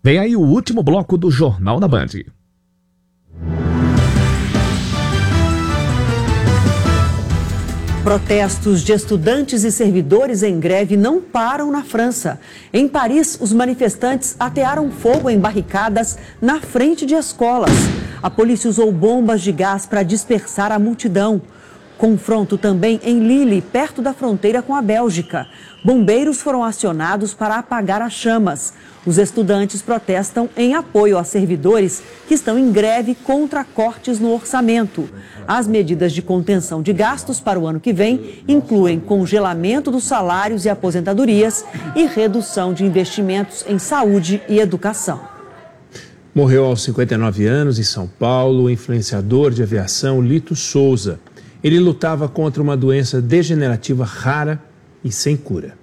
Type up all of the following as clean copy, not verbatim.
Vem aí o último bloco do Jornal da Band. Protestos de estudantes e servidores em greve não param na França. Em Paris, os manifestantes atearam fogo em barricadas na frente de escolas. A polícia usou bombas de gás para dispersar a multidão. Confronto também em Lille, perto da fronteira com a Bélgica. Bombeiros foram acionados para apagar as chamas. Os estudantes protestam em apoio a servidores que estão em greve contra cortes no orçamento. As medidas de contenção de gastos para o ano que vem incluem congelamento dos salários e aposentadorias e redução de investimentos em saúde e educação. Morreu aos 59 anos em São Paulo o influenciador de aviação Lito Souza. Ele lutava contra uma doença degenerativa rara e sem cura.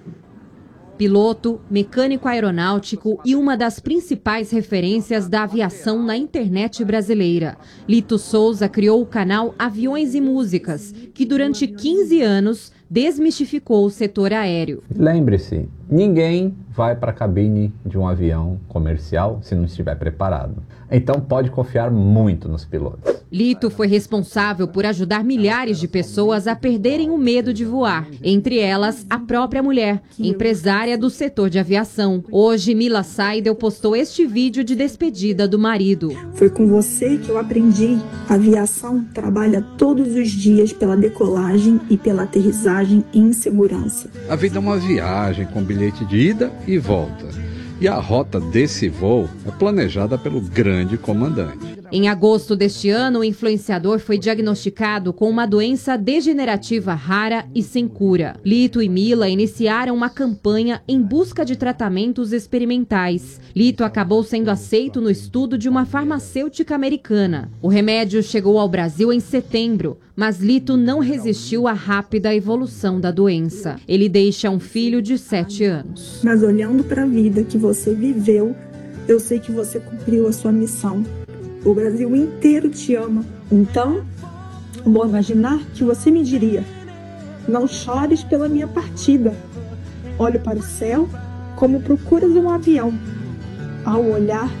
Piloto, mecânico aeronáutico e uma das principais referências da aviação na internet brasileira. Lito Souza criou o canal Aviões e Músicas, que durante 15 anos desmistificou o setor aéreo. Lembre-se, ninguém vai para a cabine de um avião comercial se não estiver preparado. Então pode confiar muito nos pilotos. Lito foi responsável por ajudar milhares de pessoas a perderem o medo de voar. Entre elas, a própria mulher, empresária do setor de aviação. Hoje, Mila Seidel postou este vídeo de despedida do marido. Foi com você que eu aprendi. A aviação trabalha todos os dias pela decolagem e pela aterrissagem em segurança. A vida é uma viagem com bilhete de ida e volta. E a rota desse voo é planejada pelo grande comandante. Em agosto deste ano, o influenciador foi diagnosticado com uma doença degenerativa rara e sem cura. Lito e Mila iniciaram uma campanha em busca de tratamentos experimentais. Lito acabou sendo aceito no estudo de uma farmacêutica americana. O remédio chegou ao Brasil em setembro, mas Lito não resistiu à rápida evolução da doença. Ele deixa um filho de 7 anos. Mas olhando para a vida que você viveu, eu sei que você cumpriu a sua missão. O Brasil inteiro te ama. Então, vou imaginar que você me diria: não chores pela minha partida. Olho para o céu como procuras um avião. Ao olhar,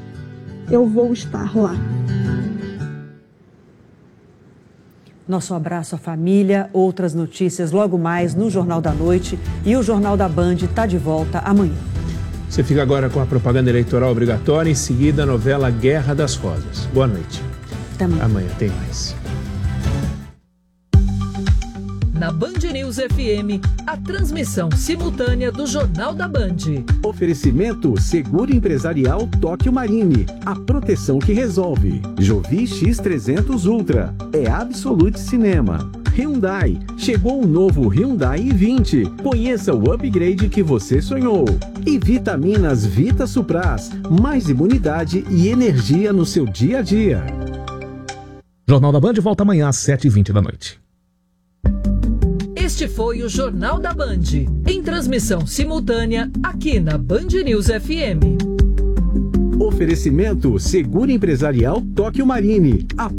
eu vou estar lá. Nosso abraço à família, outras notícias logo mais no Jornal da Noite e o Jornal da Band está de volta amanhã. Você fica agora com a propaganda eleitoral obrigatória, em seguida a novela Guerra das Rosas. Boa noite. Até amanhã. Amanhã tem mais. Na Band News FM, a transmissão simultânea do Jornal da Band. Oferecimento Seguro Empresarial Tóquio Marine, a proteção que resolve. Jovi X300 Ultra, é Absolute Cinema. Hyundai, chegou o novo Hyundai i20. Conheça o upgrade que você sonhou. E vitaminas Vita Supras, mais imunidade e energia no seu dia a dia. Jornal da Band volta amanhã às 7h20 da noite. Este foi o Jornal da Band, em transmissão simultânea aqui na Band News FM. Oferecimento Seguro Empresarial Tóquio Marine.